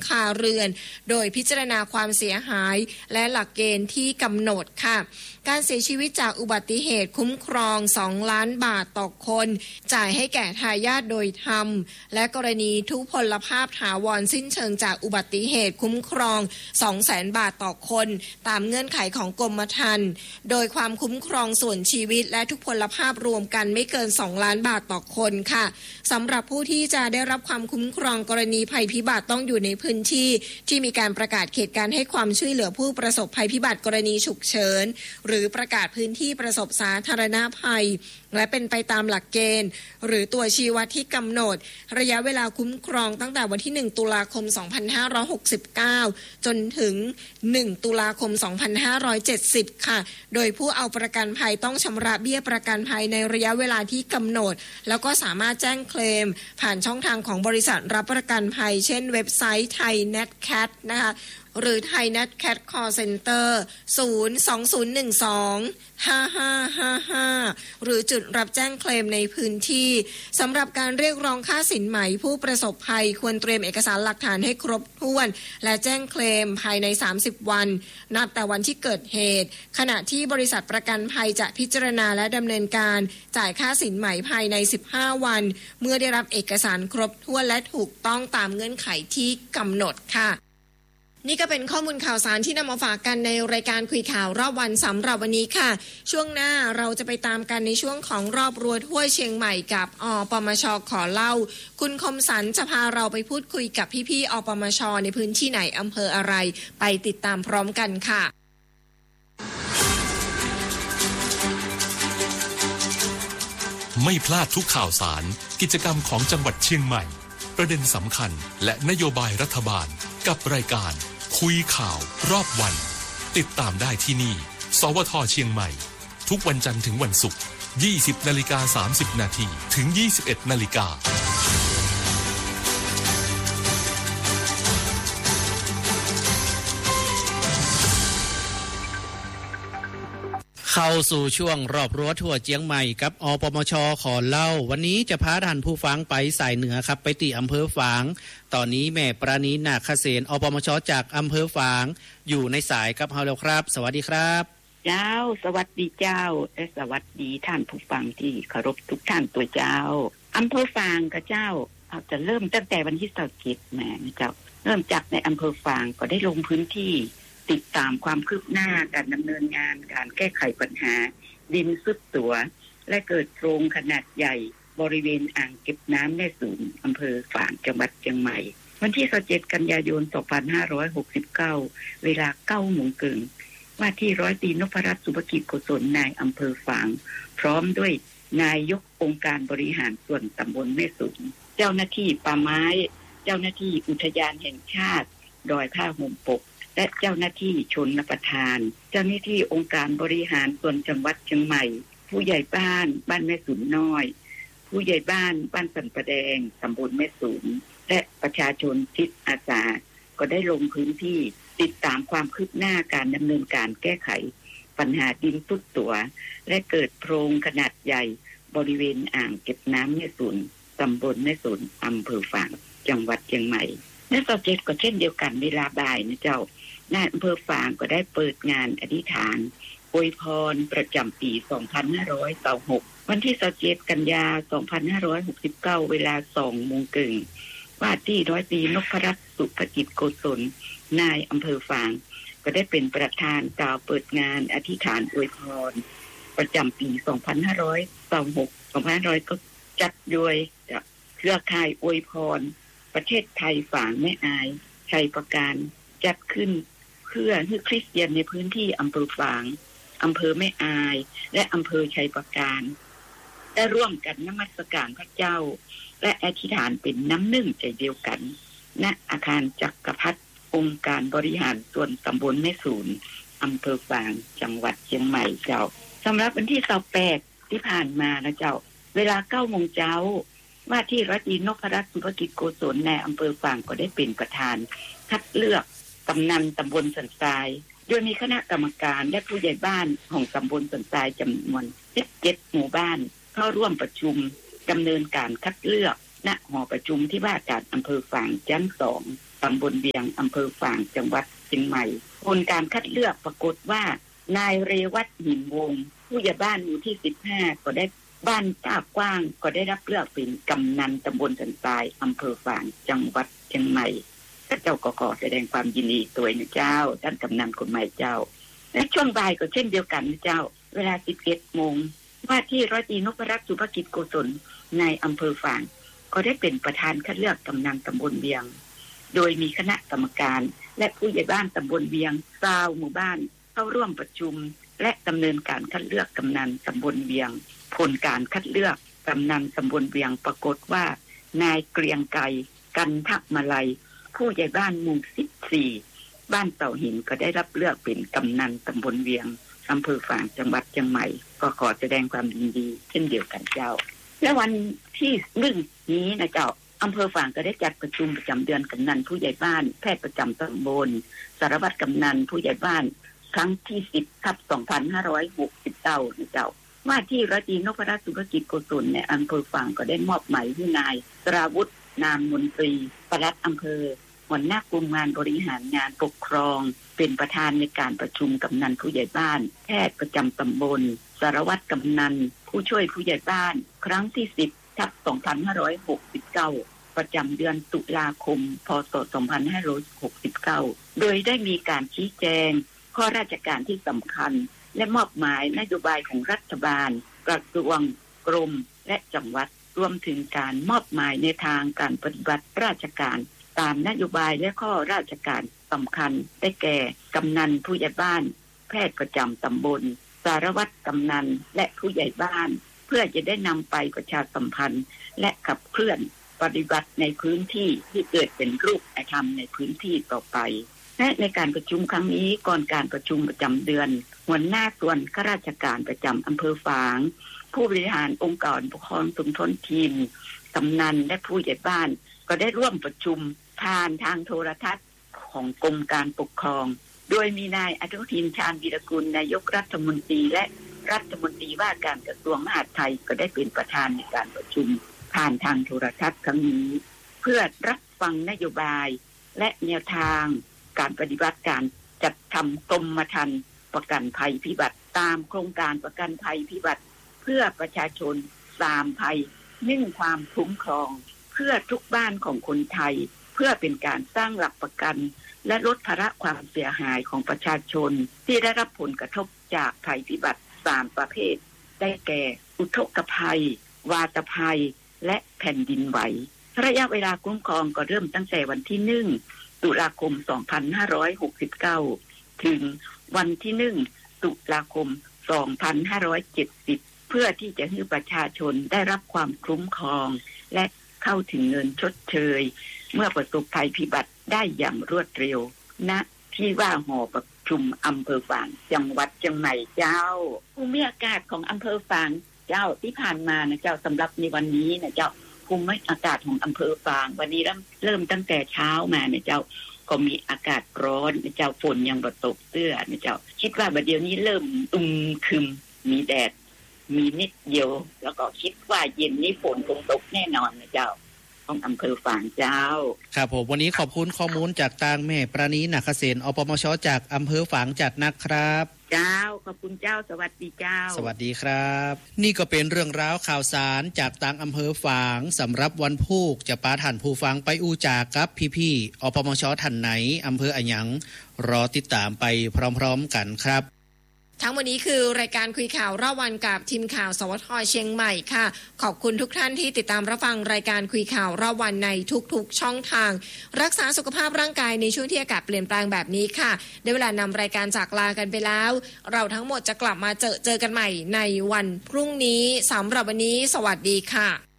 คาเรือนโดยพิจารณาความเสียหายและหลักเกณฑ์ที่กำหนดค่ะการเสียชีวิตจากอุบัติเหตุคุ้มครอง2 ล้านบาทต่อคนจ่ายให้แก่ทายาทโดยธรรมและกรณีทุพพลภาพถาวรสิ้นเชิงจากอุบัติเหตุคุ้มครอง 200,000 บาทต่อคนตามเงื่อนไขของกรมธรรม์โดยความคุ้มครองส่วนชีวิตและทุพพลภาพรวมกันไม่เกิน2 ล้านบาทต่อคนค่ะสำหรับผู้ที่จะได้รับความคุ้มครองกรณีภัยพิบัติต้องอยู่ในพื้นที่ที่มีการประกาศเขตการให้ความช่วยเหลือผู้ประสบภัยพิบัติกรณีฉุกเฉินหรือประกาศพื้นที่ประสบสาธารณภัยและเป็นไปตามหลักเกณฑ์หรือตัวชี้วัดที่กำหนดระยะเวลาคุ้มครองตั้งแต่วันที่1 ตุลาคม 2569 จนถึง1 ตุลาคม 2570 ค่ะโดยผู้เอาประกันภัยต้องชำระเบี้ยประกันภัยในระยะเวลาที่กำหนดแล้วก็สามารถแจ้งเคลมผ่านช่องทางของบริษัทรับประกันภัยเช่นเว็บไซต์ไทย NetCat นะคะหรือไทย NetCat Call Center 020125555หรือจุดรับแจ้งเคลมในพื้นที่สำหรับการเรียกร้องค่าสินไหมผู้ประสบภัยควรเตรียมเอกสารหลักฐานให้ครบถ้วนและแจ้งเคลมภายใน30 วันนับแต่วันที่เกิดเหตุขณะที่บริษัทประกันภัยจะพิจารณาและดำเนินการจ่ายค่าสินไหมภายใน15 วันเมื่อได้รับเอกสารครบถ้วนและถูกต้องตามเงื่อนไขที่กำหนดค่ะนี่ก็เป็นข้อมูลข่าวสารที่นำมาฝากกันในรายการคุยข่าวรอบวันสำหรับวันนี้ค่ะช่วงหน้าเราจะไปตามกันในช่วงของรอบรัวถ้วยเชียงใหม่กับอปมช.ขอเล่าคุณคมสันจะพาเราไปพูดคุยกับพี่ๆอปมช.ในพื้นที่ไหนอำเภออะไรไปติดตามพร้อมกันค่ะไม่พลาดทุกข่าวสารกิจกรรมของจังหวัดเชียงใหม่ประเด็นสำคัญและนโยบายรัฐบาลกับรายการคุยข่าวรอบวันติดตามได้ที่นี่สวท.เชียงใหม่ทุกวันจันทร์ถึงวันศุกร์ 20:30 น.ถึง 21:00 น. เข้าสู่ช่วงรอบรั้วทั่วเจียงใหม่กับอปมช.ขอเล่าวันนี้จะพาท่านผู้ฟังไปสายเหนือครับไปที่อำเภอฝางตอนนี้แม่ปราณีนาคเสนอปมช.จากอำเภอฝางอยู่ในสายกับเฮาแล้วครับสวัสดีครับเจ้าสวัสดีเจ้าและสวัสดีท่านผู้ฟังที่เคารพทุกท่านตัวเจ้าอำเภอฝางกับเจ้าเอาจะเริ่มตั้งแต่วันที่27แหมเจ้าเริ่มจากในอำเภอฝางก็ได้ลงพื้นที่ติดตามความคืบหน้าการดำเนินงานการแก้ไขปัญหาดินซุดตัวและเกิดโพรงขนาดใหญ่บริเวณอ่างเก็บน้ำแม่สูงอำเภอฝางจังหวัดเชียงใหม่วันที่27 กันยายน 2569 เวลา 9:00 น.ว่าที่ร้อยตรีนพรัตน์สุภกิจโกศลนายอำเภอฝางพร้อมด้วยนายกองค์การบริหารส่วนตำบลแม่สูงเจ้าหน้าที่ป่าไม้เจ้าหน้าที่อุทยานแห่งชาติดอยผ้าห่มปกและเจ้าหน้าที่ชนประทานเจ้าหน้าที่องค์การบริหารส่วนจังหวัดเชียงใหม่ผู้ใหญ่บ้านบ้านแม่สูงน้อยผู้ใหญ่บ้านบ้านสันประแดงตำบลแม่สูงและประชาชนจิตอาสาก็ได้ลงพื้นที่ติดตามความคืบหน้าการดำเนินการแก้ไขปัญหาดินซุดตัวและเกิดโพรงขนาดใหญ่บริเวณอ่างเก็บน้ำแม่สูงตำบลแม่สูงอำเภอฝางจังหวัดเชียงใหม่และต่อเจ็ดก็เช่นเดียวกันเวลาบ่ายนะเจ้านายอำเภอฝางก็ได้เปิดงานอธิษฐานอวยพรประจำปี 2526 วันที่27 กันยายน 2569 เวลา 2:00 น.ว่าที่ร้อยตรีนพรัตน์สุภกิจโกศลนายอำเภอฝางก็ได้เป็นประธานกล่าวเปิดงานอธิษฐานอวยพรประจำปี 2526 ก็จัดโดยเครือข่ายอวยพรประเทศไทยฝางแม่อายชัยประการจัดขึ้นเพื่อให้คริสเตียนในพื้นที่อำเภอฝางอำเภอแม่อายและอำเภอชัยประการได้ร่วมกันนมัสการพระเจ้าและอธิษฐานเป็นน้ำหนึ่งใจเดียวกันณอาคารจักรพรรดิองค์การบริหารส่วนตำบลแม่สูงอำเภอฝางจังหวัดเชียงใหม่เจ้าสำหรับวันที่28ที่ผ่านมานะเจ้าเวลา 9:00 น.ว่าที่ร้อยตรีนพรัตน์สุภกิจโกศลในอำเภอฝางก็ได้เป็นประธานคัดเลือกกำนันตำบลสันทรายโดยมีคณะกรรมการและผู้ใหญ่บ้านของตำบลสันทรายจำนวน17 หมู่บ้านเข้าร่วมประชุมดำเนินการคัดเลือกณหอประชุมที่ว่าการอำเภอฝางชั้น 2 ตำบลเวียงอำเภอฝางจังหวัดเชียงใหม่ผลการคัดเลือกปรากฏว่านายเรวัตหินวงศ์ผู้ใหญ่บ้านหมู่ที่15ก็ได้บ้านท่ากว้างก็ได้รับเลือกเป็นกำนันตำบลสันทรายอำเภอฝางจังหวัดเชียงใหม่เจ้าก็ขอแสดงความยินดีตัวนะเจ้าท่านกำนันคนใหม่เจ้าและช่วงบ่ายก็เช่นเดียวกันนะเจ้าเวลา 11 โมงว่าที่ร้อยตรีนพรัตน์สุภกิจโกศลในอำเภอฝางก็ได้เป็นประธานคัดเลือกกำนันตำบลเวียงโดยมีคณะกรรมการและผู้ใหญ่บ้านตำบลเวียง20หมู่บ้านเข้าร่วมประชุมและดำเนินการคัดเลือกกำนันตำบลเวียงผลการคัดเลือกกำนันตำบลเวียงปรากฏว่านายเกรียงไกรกันทมาลัยผู้ใหญ่บ้านหมู่14บ้านเต่าหินก็ได้รับเลือกเป็นกำนันตำบลเวียงอำเภอฝางจังหวัดเชียงใหม่ก็ขอแสดงความยินดีเช่นเดียวกันเจ้าและวันที่1นี้นะเจ้าอำเภอฝางก็ได้จัดประชุมประจำเดือนกำนันผู้ใหญ่บ้านแพทย์ประจำตำบลสารวัตรกำนันผู้ใหญ่บ้านครั้งที่10/2569นะเจ้าว่าที่ร้อยตรีนพรัตน์สุภกิจโกศลในอำเภอฝางก็ได้มอบหมายให้นายสราวุฒินามมนตรีปลัดอำเภอหัวหน้ากลุ่มงานบริหารงานปกครองเป็นประธานในการประชุมกำนันผู้ใหญ่บ้านแพทย์ประจำตำบลสารวัตรกำนันผู้ช่วยผู้ใหญ่บ้านครั้งที่10/2569ประจำเดือนตุลาคมพ.ศ. 2569โดยได้มีการชี้แจงข้อราชการที่สำคัญและมอบหมายนโยบายของรัฐบาลกระทรวงกรมและจังหวัดรวมถึงการมอบหมายในทางการปฏิบัติราชการตามนโยบายและข้อราชการสำคัญได้แก่กำนันผู้ใหญ่บ้านแพทย์ประจำตำบลสารวัตรกำนันและผู้ใหญ่บ้านเพื่อจะได้นำไปประชาสัมพันธ์และขับเคลื่อนปฏิบัติในพื้นที่ที่เกิดเป็นรูปธรรมในพื้นที่ต่อไปและในการประชุมครั้งนี้ก่อนการประชุมประจำเดือนหัวหน้าส่วนข้าราชการประจำอำเภอฝางผู้บริหารองค์กรปกครองชุมชนทีมกำนันและผู้ใหญ่บ้านก็ได้ร่วมประชุมผ่านทางโทรทัศน์ของกรมการปกครองโดยมีนายอนุทินชาญวีรกุลนายกรัฐมนตรีและรัฐมนตรีว่าการกระทรวงมหาดไทยก็ได้เป็นประธานในการประชุมผ่านทางโทรทัศน์ครั้งนี้เพื่อรับฟังนโยบายและแนวทางการปฏิบัติการจัดทำกรมธรรม์ประกันภัยพิบัติตามโครงการประกันภัยพิบัติเพื่อประชาชน3ภัย1ความคุ้มครองเพื่อทุกบ้านของคนไทยเพื่อเป็นการสร้างหลักประกันและลดภาระความเสียหายของประชาชนที่ได้รับผลกระทบจากภัยพิบัติ3ประเภทได้แก่อุทกภัยวาตภัยและแผ่นดินไหวระยะเวลาคุ้มครองก็เริ่มตั้งแต่วันที่1ตุลาคม2569ถึงวันที่1ตุลาคม2570เพื่อที่จะให้ประชาชนได้รับความคุ้มครองและเข้าถึงเงินชดเชยเมื่อประสบภัยพิบัติได้อย่างรวดเร็วณที่ว่าหอประชุมอำเภอฝางจังหวัดเชียงใหม่เจ้าภูมิอากาศของอำเภอฝางเจ้าที่ผ่านมานะเจ้าสำหรับในวันนี้นะเจ้าภูมิอากาศของอำเภอฝางวันนี้เริ่มตั้งแต่เช้ามานะเจ้าก็มีอากาศร้อนนะเจ้าฝนยังบ่ตกเตื้อนะเจ้าคิดว่าบัดเดี๋ยวนี้เริ่มครึมมีแดดมีนิดเดียวแล้วก็คิดว่าเย็นนี้ฝนคงตกแน่นอนนะเจ้าของอำเภอฝางเจ้าครับผมวันนี้ขอบคุณข้อมูลจากทางแม่ปราณีนาคเสนอปมชจากอำเภอฝางจัดนะครับเจ้าขอบคุณเจ้าสวัสดีเจ้าสวัสดีครับนี่ก็เป็นเรื่องราวข่าวสารจากทางอำเภอฝางสำหรับวันพุธจะพาท่านผู้ฟังไปอู้จากกับพี่ๆอปมชท่านไหนอำเภออะหยังรอติดตามไปพร้อมๆกันครับทั้งวันนี้คือรายการคุยข่าวรอบวันกับทีมข่าวสวทเชียงใหม่ค่ะขอบคุณทุกท่านที่ติดตามรับฟังรายการคุยข่าวรอบวันในทุกๆช่องทางรักษาสุขภาพร่างกายในช่วงที่อากาศเปลี่ยนแปลงแบบนี้ค่ะได้เวลานำรายการจากลากันไปแล้วเราทั้งหมดจะกลับมาเจอกันใหม่ในวันพรุ่งนี้สำหรับวันนี้สวัสดีค่ะ